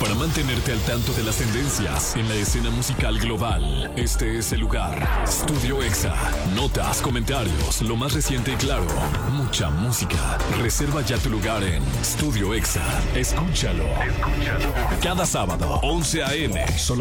Para mantenerte al tanto de las tendencias en la escena musical global, este es el lugar. Estudio Exa. Notas, comentarios, lo más reciente y claro. Mucha música. Reserva ya tu lugar en Estudio Exa. Escúchalo. Cada sábado, 11 a.m.